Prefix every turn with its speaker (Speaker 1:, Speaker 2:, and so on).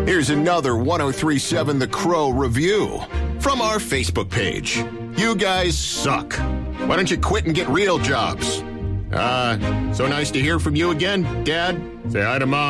Speaker 1: Here's another 1037 The Crow review from our Facebook page. You guys suck. Why don't you quit and get real jobs? So nice to hear from you again, Dad. Say hi to Mom.